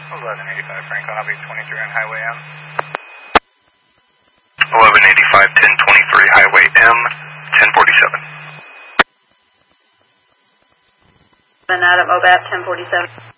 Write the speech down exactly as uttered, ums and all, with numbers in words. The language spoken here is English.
eleven eighty-five Franco, I'll be twenty-three on Highway M. eleven eighty-five, ten twenty-three Highway M, ten forty-seven. And Adam, O B A P ten forty-seven.